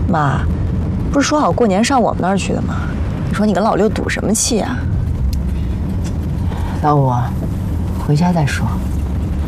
妈，不是说好过年上我们那儿去的吗？你说你跟老六赌什么气啊？ 老五，回家再说。